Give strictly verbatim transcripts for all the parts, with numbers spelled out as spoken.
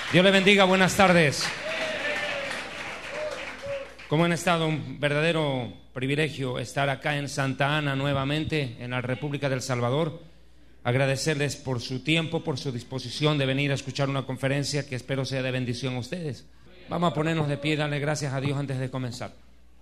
Dios le bendiga, buenas tardes. ¿Cómo han estado? Un verdadero privilegio estar acá en Santa Ana nuevamente, en la República del Salvador. Agradecerles por su tiempo, por su disposición de venir a escuchar una conferencia que espero sea de bendición a ustedes. Vamos a ponernos de pie y darle gracias a Dios antes de comenzar.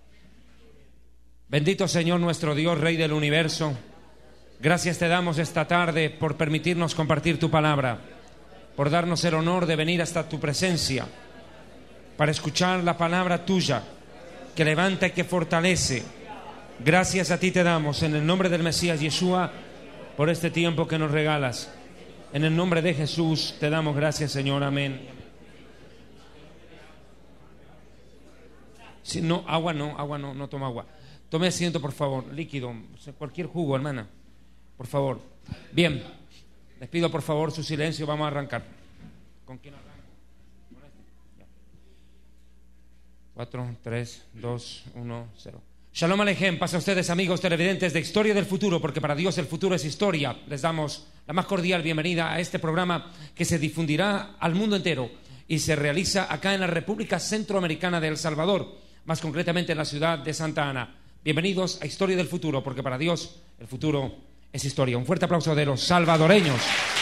Bendito Señor nuestro Dios, Rey del universo, gracias te damos esta tarde por permitirnos compartir tu palabra, por darnos el honor de venir hasta tu presencia para escuchar la palabra tuya que levanta y que fortalece. Gracias a ti te damos en el nombre del Mesías Yeshua por este tiempo que nos regalas. En el nombre de Jesús te damos gracias, Señor. Amén. Si no, agua no, agua no, no toma agua. Tome asiento, por favor, líquido, cualquier jugo, hermana, por favor. Bien, les pido por favor su silencio, vamos a arrancar. ¿Con quién arranco? Con este. Ya. Cuatro, tres, dos, uno, cero. Shalom Alejem, pasa a ustedes amigos televidentes de Historia del Futuro, porque para Dios el futuro es historia. Les damos la más cordial bienvenida a este programa que se difundirá al mundo entero y se realiza acá en la República Centroamericana de El Salvador, más concretamente en la ciudad de Santa Ana. Bienvenidos a Historia del Futuro, porque para Dios el futuro es historia. Un fuerte aplauso de los salvadoreños.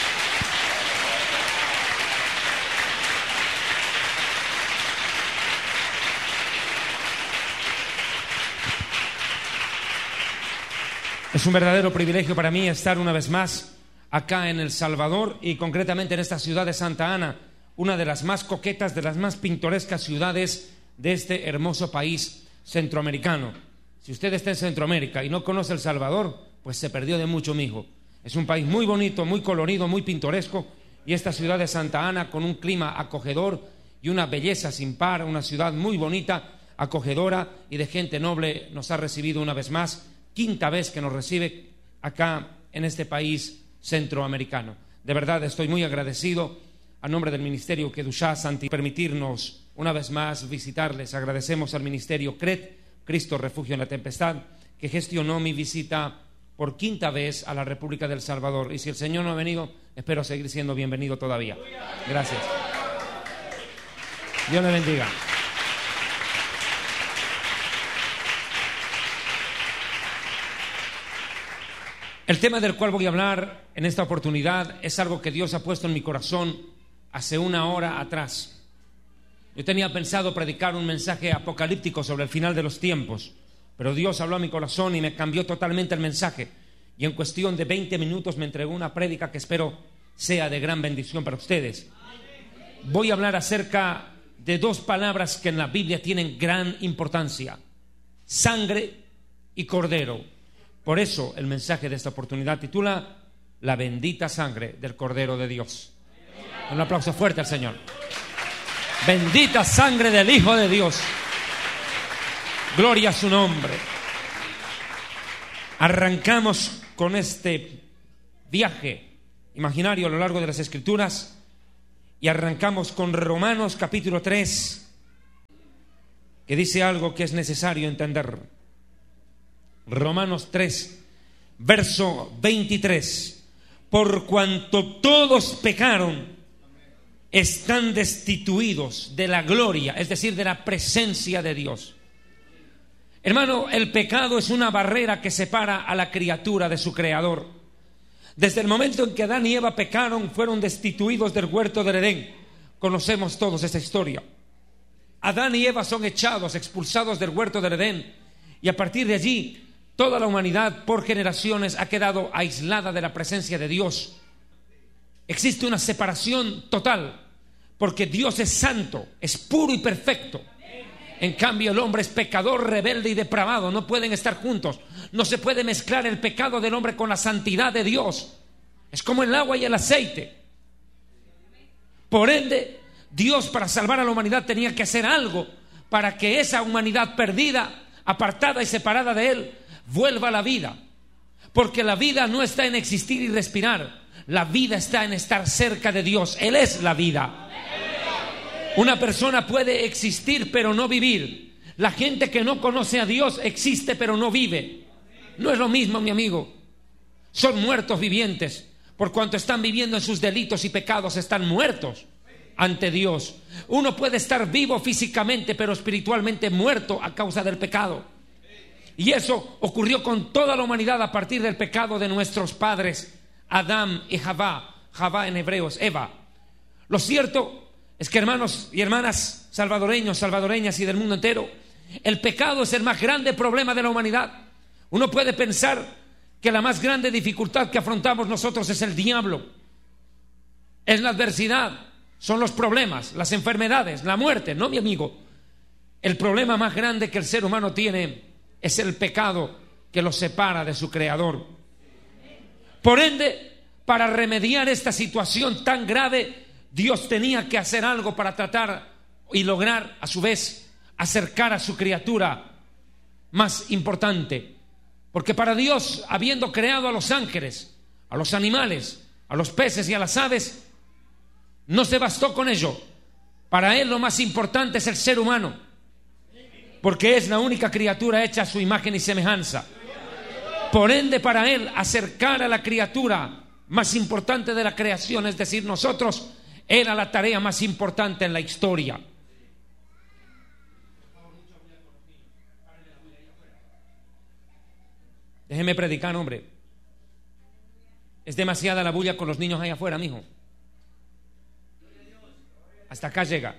Es un verdadero privilegio para mí estar una vez más acá en El Salvador y concretamente en esta ciudad de Santa Ana, una de las más coquetas, de las más pintorescas ciudades de este hermoso país centroamericano. Si usted está en Centroamérica y no conoce El Salvador, pues se perdió de mucho, mijo. Es un país muy bonito, muy colorido, muy pintoresco, y esta ciudad de Santa Ana con un clima acogedor y una belleza sin par, una ciudad muy bonita, acogedora y de gente noble, nos ha recibido una vez más, quinta vez que nos recibe acá en este país centroamericano. De verdad estoy muy agradecido a nombre del Ministerio Kedushá Santi permitirnos una vez más visitarles. Agradecemos al Ministerio C R E T, Cristo Refugio en la Tempestad, que gestionó mi visita por quinta vez a la República del Salvador. Y si el Señor no ha venido, espero seguir siendo bienvenido todavía. Gracias. Dios le bendiga. El tema del cual voy a hablar en esta oportunidad es algo que Dios ha puesto en mi corazón hace una hora atrás. Yo tenía pensado predicar un mensaje apocalíptico sobre el final de los tiempos, pero Dios habló a mi corazón y me cambió totalmente el mensaje. Y en cuestión de veinte minutos me entregó una prédica que espero sea de gran bendición para ustedes. Voy a hablar acerca de dos palabras que en la Biblia tienen gran importancia: sangre y cordero. Por eso el mensaje de esta oportunidad titula La bendita sangre del Cordero de Dios. Un aplauso fuerte al Señor. Bendita sangre del Hijo de Dios. Gloria a su nombre. Arrancamos con este viaje imaginario a lo largo de las Escrituras y arrancamos con Romanos capítulo tres, que dice algo que es necesario entender. Romanos tres, verso veintitrés. Por cuanto todos pecaron, están destituidos de la gloria, es decir, de la presencia de Dios. Hermano, el pecado es una barrera que separa a la criatura de su creador. Desde el momento en que Adán y Eva pecaron, fueron destituidos del huerto del Edén. Conocemos todos esa historia. Adán y Eva son echados, expulsados del huerto del Edén, y a partir de allí toda la humanidad por generaciones ha quedado aislada de la presencia de Dios. Existe una separación total, porque Dios es santo, es puro y perfecto. En cambio el hombre es pecador, rebelde y depravado. No pueden estar juntos. No se puede mezclar el pecado del hombre con la santidad de Dios. Es como el agua y el aceite. Por ende, Dios, para salvar a la humanidad, tenía que hacer algo para que esa humanidad perdida, apartada y separada de Él, vuelva a la vida. Porque la vida no está en existir y respirar. La vida está en estar cerca de Dios. Él es la vida. Una persona puede existir pero no vivir. La gente que no conoce a Dios existe pero no vive. No es lo mismo, mi amigo. Son muertos vivientes. Por cuanto están viviendo en sus delitos y pecados, están muertos. ante Dios. Uno puede estar vivo físicamente, pero espiritualmente muerto a causa del pecado. Y eso ocurrió con toda la humanidad a partir del pecado de nuestros padres, Adán y Javá. Javá en hebreos, Eva. Lo cierto es que, hermanos y hermanas salvadoreños, salvadoreñas y del mundo entero, el pecado es el más grande problema de la humanidad. Uno puede pensar que la más grande dificultad que afrontamos nosotros es el diablo, es la adversidad, son los problemas, las enfermedades, la muerte. No, mi amigo, el problema más grande que el ser humano tiene es el pecado que lo separa de su creador. Por ende, para remediar esta situación tan grave, Dios tenía que hacer algo para tratar y lograr a su vez acercar a su criatura más importante. Porque para Dios, habiendo creado a los ángeles, a los animales, a los peces y a las aves, no se bastó con ello. Para Él lo más importante es el ser humano, porque es la única criatura hecha a su imagen y semejanza. Por ende, para Él acercar a la criatura más importante de la creación, es decir, nosotros, era la tarea más importante en la historia. Déjeme predicar, hombre. Es demasiada la bulla con los niños ahí afuera, mijo. Hasta acá llega.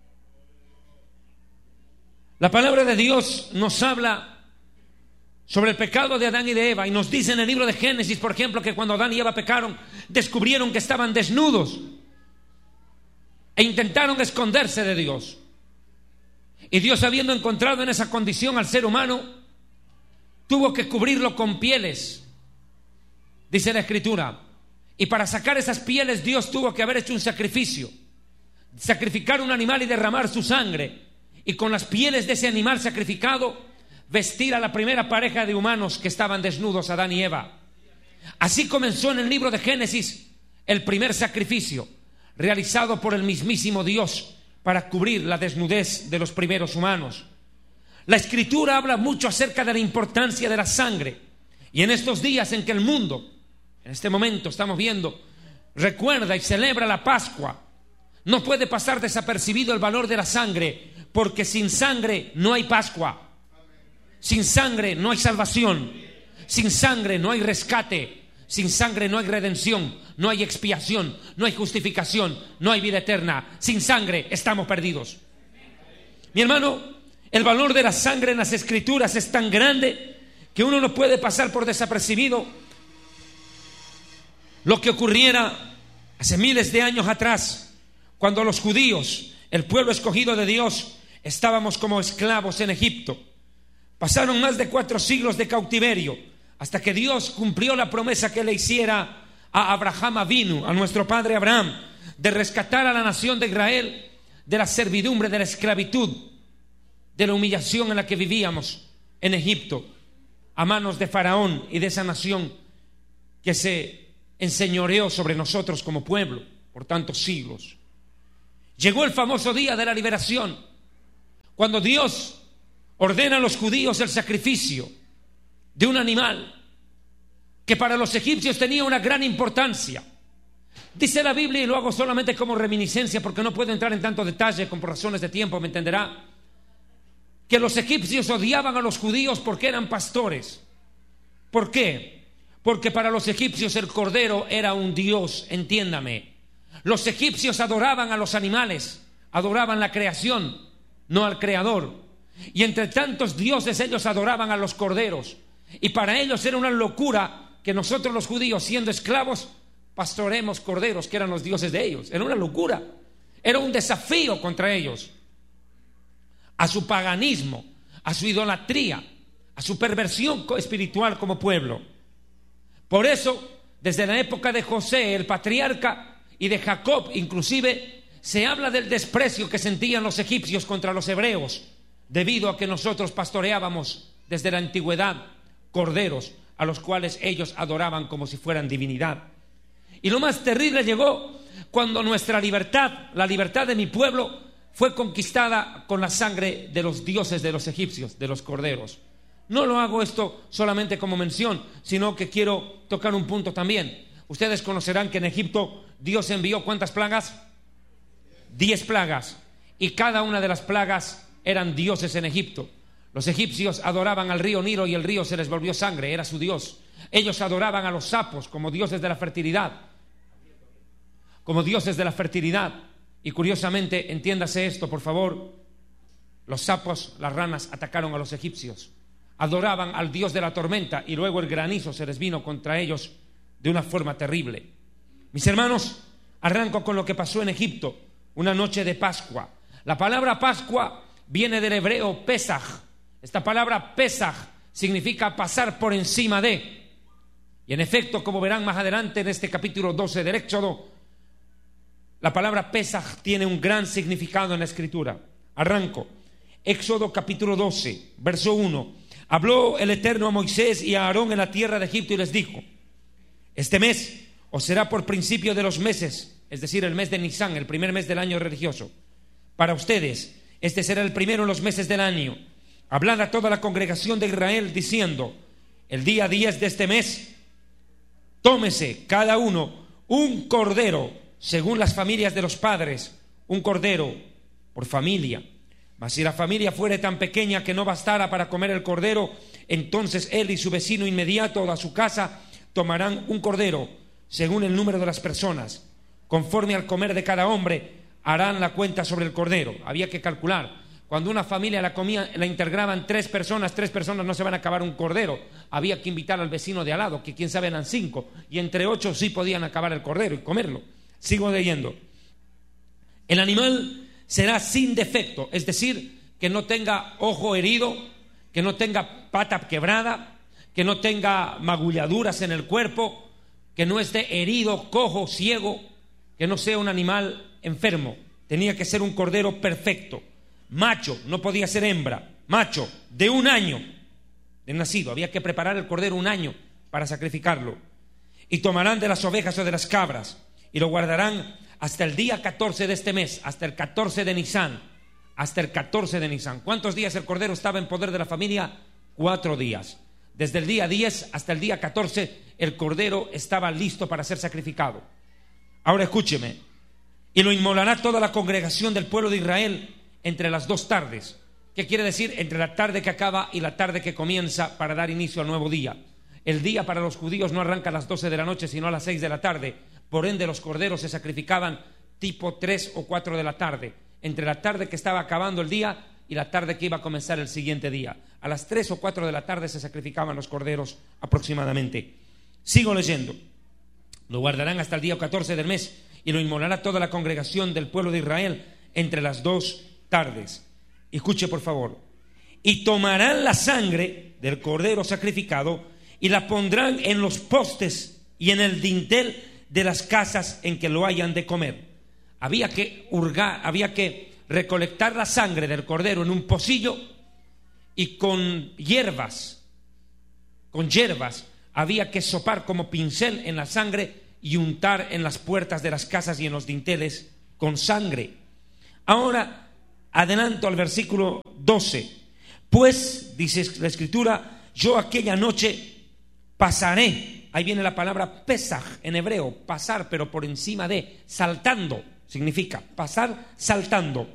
La palabra de Dios nos habla sobre el pecado de Adán y de Eva, y nos dice en el libro de Génesis, por ejemplo, que cuando Adán y Eva pecaron, descubrieron que estaban desnudos e intentaron esconderse de Dios. Y Dios, habiendo encontrado en esa condición al ser humano, tuvo que cubrirlo con pieles, dice la Escritura. Y para sacar esas pieles, Dios tuvo que haber hecho un sacrificio, sacrificar un animal y derramar su sangre, y con las pieles de ese animal sacrificado vestir a la primera pareja de humanos que estaban desnudos, Adán y Eva. Así comenzó en el libro de Génesis el primer sacrificio realizado por el mismísimo Dios para cubrir la desnudez de los primeros humanos. La Escritura habla mucho acerca de la importancia de la sangre, y en estos días en que el mundo, en este momento estamos viendo, recuerda y celebra la Pascua, no puede pasar desapercibido el valor de la sangre, porque sin sangre no hay Pascua. Sin sangre no hay salvación, sin sangre no hay rescate, sin sangre no hay redención, no hay expiación, no hay justificación, no hay vida eterna. Sin sangre estamos perdidos. Mi hermano, el valor de la sangre en las Escrituras es tan grande que uno no puede pasar por desapercibido lo que ocurriera hace miles de años atrás, cuando los judíos, el pueblo escogido de Dios, estábamos como esclavos en Egipto. Pasaron más de cuatro siglos de cautiverio hasta que Dios cumplió la promesa que le hiciera a Abraham Avinu, a nuestro padre Abraham, de rescatar a la nación de Israel de la servidumbre, de la esclavitud, de la humillación en la que vivíamos en Egipto, a manos de Faraón y de esa nación que se enseñoreó sobre nosotros como pueblo por tantos siglos. Llegó el famoso día de la liberación, cuando Dios ordena a los judíos el sacrificio de un animal que para los egipcios tenía una gran importancia. Dice la Biblia, y lo hago solamente como reminiscencia porque no puedo entrar en tanto detalle por razones de tiempo, me entenderá, que los egipcios odiaban a los judíos porque eran pastores. ¿Por qué? Porque para los egipcios el cordero era un dios, entiéndame. Los egipcios adoraban a los animales, adoraban la creación, no al creador. Y entre tantos dioses ellos adoraban a los corderos, y para ellos era una locura que nosotros los judíos, siendo esclavos, pastoremos corderos que eran los dioses de ellos. Era una locura, era un desafío contra ellos, a su paganismo, a su idolatría, a su perversión espiritual como pueblo. Por eso, desde la época de José, el patriarca, y de Jacob inclusive, se habla del desprecio que sentían los egipcios contra los hebreos, debido a que nosotros pastoreábamos desde la antigüedad corderos a los cuales ellos adoraban como si fueran divinidad. Y lo más terrible llegó cuando nuestra libertad, la libertad de mi pueblo, fue conquistada con la sangre de los dioses de los egipcios, de los corderos. No lo hago esto solamente como mención, sino que quiero tocar un punto también. Ustedes conocerán que en Egipto Dios envió ¿cuántas plagas? diez plagas, y cada una de las plagas eran dioses en Egipto. Los egipcios adoraban al río Nilo y el río se les volvió sangre, era su dios. Ellos adoraban a los sapos como dioses de la fertilidad, como dioses de la fertilidad. Y curiosamente, entiéndase esto, por favor, los sapos, las ranas, atacaron a los egipcios. Adoraban al dios de la tormenta y luego el granizo se les vino contra ellos de una forma terrible. Mis hermanos, arranco con lo que pasó en Egipto, una noche de Pascua. La palabra Pascua viene del hebreo Pesaj. Esta palabra Pesaj significa pasar por encima de. Y en efecto, como verán más adelante en este capítulo doce del Éxodo, la palabra Pesaj tiene un gran significado en la Escritura. Arranco. Éxodo capítulo doce, verso uno. Habló el Eterno a Moisés y a Aarón en la tierra de Egipto y les dijo: este mes os será por principio de los meses, es decir, el mes de Nisán, el primer mes del año religioso. Para ustedes, este será el primero en los meses del año. Hablad a toda la congregación de Israel diciendo: el día diez de este mes, tómese cada uno un cordero según las familias de los padres, un cordero por familia. Mas si la familia fuere tan pequeña que no bastara para comer el cordero, entonces él y su vecino inmediato a su casa tomarán un cordero según el número de las personas. Conforme al comer de cada hombre, harán la cuenta sobre el cordero. Había que calcular. Cuando una familia la comía, la integraban tres personas, tres personas no se van a acabar un cordero. Había que invitar al vecino de al lado, que quién sabe eran cinco, y entre ocho sí podían acabar el cordero y comerlo. Sigo leyendo. El animal será sin defecto, es decir, que no tenga ojo herido, que no tenga pata quebrada, que no tenga magulladuras en el cuerpo, que no esté herido, cojo, ciego, que no sea un animal enfermo. Tenía que ser un cordero perfecto, macho, no podía ser hembra, macho, de un año de nacido. Había que preparar el cordero un año para sacrificarlo. Y tomarán de las ovejas o de las cabras y lo guardarán hasta el día catorce de este mes, hasta el catorce de Nisán, hasta el catorce de Nisán. ¿Cuántos días el cordero estaba en poder de la familia? Cuatro días. Desde el día diez hasta el día catorce, el cordero estaba listo para ser sacrificado. Ahora escúcheme. Y lo inmolará toda la congregación del pueblo de Israel entre las dos tardes. ¿Qué quiere decir? Entre la tarde que acaba y la tarde que comienza para dar inicio al nuevo día. El día para los judíos no arranca a las doce de la noche, sino a las seis de la tarde. Por ende, los corderos se sacrificaban tipo tres o cuatro de la tarde, entre la tarde que estaba acabando el día y la tarde que iba a comenzar el siguiente día. A las tres o cuatro de la tarde se sacrificaban los corderos aproximadamente. Sigo leyendo. Lo guardarán hasta el día catorce del mes y lo inmolará toda la congregación del pueblo de Israel entre las dos tardes. Escuche por favor. Y tomarán la sangre del cordero sacrificado y la pondrán en los postes y en el dintel de las casas en que lo hayan de comer. Había que hurgar, había que recolectar la sangre del cordero en un pocillo y con hierbas, con hierbas, había que sopar como pincel en la sangre y untar en las puertas de las casas y en los dinteles con sangre. Ahora adelanto al versículo doce. Pues, dice la Escritura, yo aquella noche pasaré. Ahí viene la palabra Pesaj en hebreo, pasar, pero por encima de, saltando, significa pasar saltando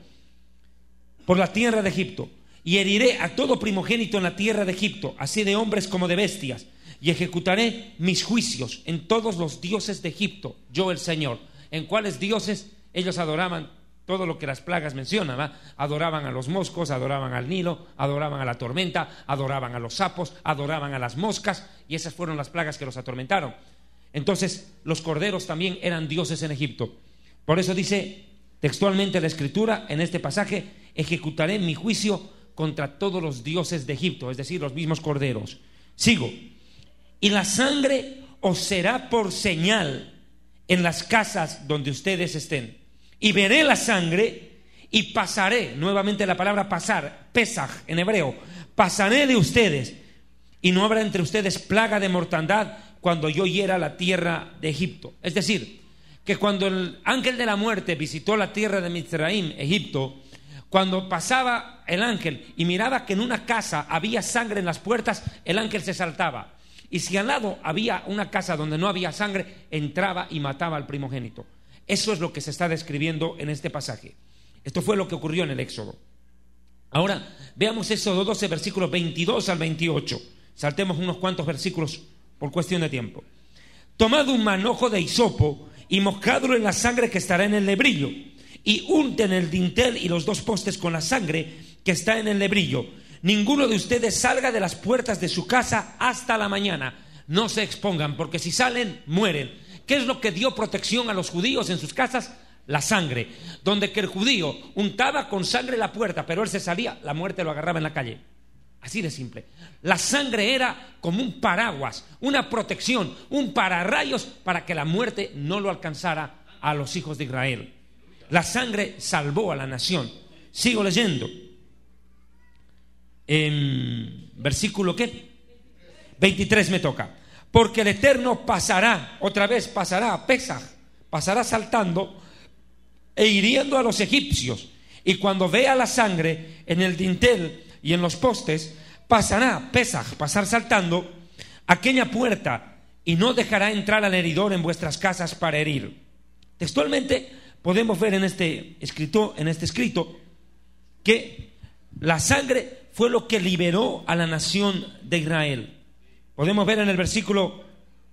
por la tierra de Egipto. Y heriré a todo primogénito en la tierra de Egipto, así de hombres como de bestias, y ejecutaré mis juicios en todos los dioses de Egipto, yo el Señor. ¿En cuáles dioses? Ellos adoraban todo lo que las plagas mencionan, ¿verdad? Adoraban a los moscos, adoraban al Nilo, adoraban a la tormenta, adoraban a los sapos, adoraban a las moscas, y esas fueron las plagas que los atormentaron. Entonces los corderos también eran dioses en Egipto. Por eso dice textualmente la Escritura en este pasaje: ejecutaré mi juicio contra todos los dioses de Egipto, es decir, los mismos corderos. Sigo. Y la sangre os será por señal en las casas donde ustedes estén. Y veré la sangre y pasaré, nuevamente la palabra pasar, Pesaj en hebreo, pasaré de ustedes y no habrá entre ustedes plaga de mortandad cuando yo hiera la tierra de Egipto. Es decir, que cuando el ángel de la muerte visitó la tierra de Mizraim, Egipto, cuando pasaba el ángel y miraba que en una casa había sangre en las puertas, el ángel se saltaba. Y si al lado había una casa donde no había sangre, entraba y mataba al primogénito. Eso es lo que se está describiendo en este pasaje. Esto fue lo que ocurrió en el Éxodo. Ahora veamos Éxodo doce, versículos veintidós al veintiocho. Saltemos unos cuantos versículos por cuestión de tiempo. Tomad un manojo de hisopo y mojadlo en la sangre que estará en el lebrillo, y unten el dintel y los dos postes con la sangre que está en el lebrillo. Ninguno de ustedes salga de las puertas de su casa hasta la mañana. No se expongan, porque si salen, mueren. ¿Qué es lo que dio protección a los judíos en sus casas? La sangre. Donde que el judío untaba con sangre la puerta, pero él se salía, la muerte lo agarraba en la calle. Así de simple. La sangre era como un paraguas, una protección, un pararrayos para que la muerte no lo alcanzara a los hijos de Israel. La sangre salvó a la nación. Sigo leyendo. En versículo ¿qué? veintitrés me toca. Porque el Eterno pasará, otra vez pasará a Pesaj, pasará saltando e hiriendo a los egipcios. Y cuando vea la sangre en el dintel y en los postes, pasará Pesaj, pasar saltando aquella puerta, y no dejará entrar al heridor en vuestras casas para herir. Textualmente podemos ver en este escrito, en este escrito que la sangre fue lo que liberó a la nación de Israel. Podemos ver en el versículo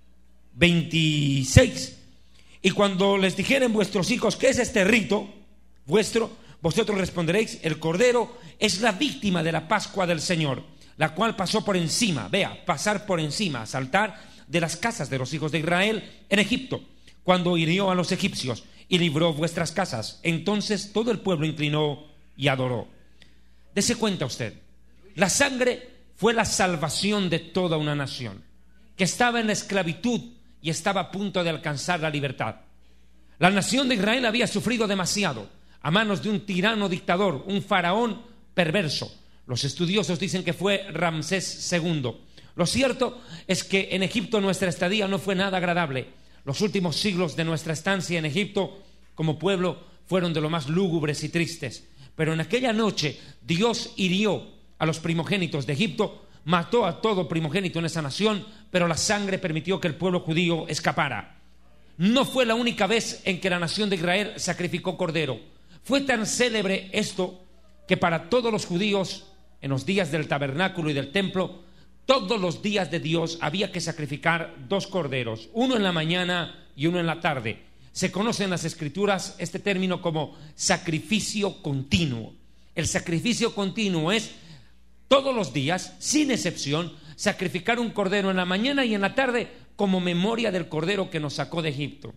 veintiséis: y cuando les dijeren vuestros hijos, ¿qué es este rito vuestro? Vosotros responderéis: el cordero es la víctima de la Pascua del Señor, la cual pasó por encima, vea, pasar por encima, saltar de las casas de los hijos de Israel en Egipto, cuando hirió a los egipcios y libró vuestras casas. Entonces todo el pueblo inclinó y adoró. Dese cuenta usted, la sangre fue la salvación de toda una nación que estaba en la esclavitud y estaba a punto de alcanzar la libertad. La nación de Israel había sufrido demasiado a manos de un tirano dictador, un faraón perverso. Los estudiosos dicen que fue Ramsés segundo. Lo cierto es que en Egipto nuestra estadía no fue nada agradable. Los últimos siglos de nuestra estancia en Egipto como pueblo fueron de lo más lúgubres y tristes. Pero en aquella noche Dios hirió a los primogénitos de Egipto, mató a todo primogénito en esa nación, pero la sangre permitió que el pueblo judío escapara. No fue la única vez en que la nación de Israel sacrificó cordero. Fue tan célebre esto que para todos los judíos, en los días del tabernáculo y del templo, todos los días de Dios había que sacrificar dos corderos, uno en la mañana y uno en la tarde. Se conoce en las Escrituras este término como sacrificio continuo. El sacrificio continuo es todos los días, sin excepción, sacrificar un cordero en la mañana y en la tarde como memoria del cordero que nos sacó de Egipto.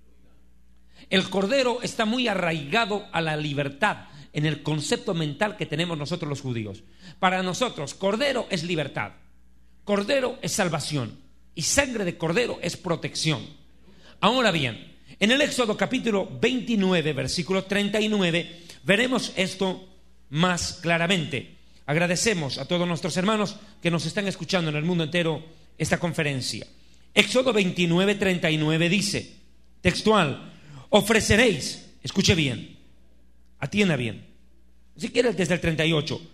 El cordero está muy arraigado a la libertad en el concepto mental que tenemos nosotros los judíos. Para nosotros, cordero es libertad, cordero es salvación y sangre de cordero es protección. Ahora bien, en el Éxodo capítulo veintinueve, versículo treinta y nueve, veremos esto más claramente. Agradecemos a todos nuestros hermanos que nos están escuchando en el mundo entero esta conferencia. Éxodo veintinueve, treinta y nueve dice, textual: ofreceréis, escuche bien, atienda bien, si quieres desde el treinta y ocho,